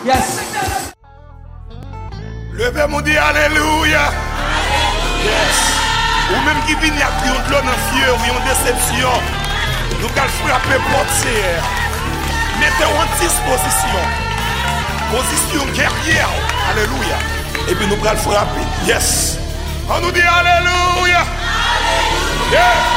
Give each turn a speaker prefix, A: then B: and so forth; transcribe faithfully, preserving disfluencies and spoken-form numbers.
A: Yes.
B: Levez mon Dieu, alléluia. Yes. Ou même qui vient à crier de l'eau dans fieur, ou une déception. Nous allons frapper porte serre. Mettez-vous en disposition. Position guerrière. Alléluia. Et puis nous allons frapper. Yes. On nous dit alléluia. Yes.